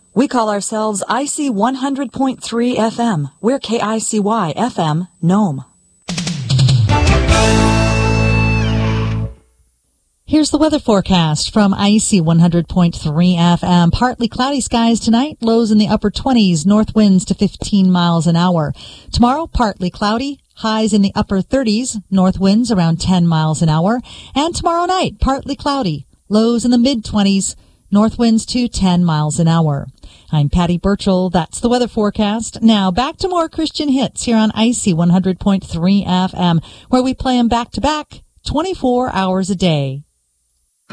We call ourselves IC 100.3 FM. We're KICY FM, Nome. Here's the weather forecast from IC 100.3 FM. Partly cloudy skies tonight, lows in the upper 20s, north winds to 15 miles an hour. Tomorrow, partly cloudy, highs in the upper 30s, north winds around 10 miles an hour. And tomorrow night, partly cloudy, lows in the mid-20s, north winds to 10 miles an hour. I'm Patty Burchell. That's the weather forecast. Now, back to more Christian hits here on IC 100.3 FM, where we play them back to back, 24 hours a day.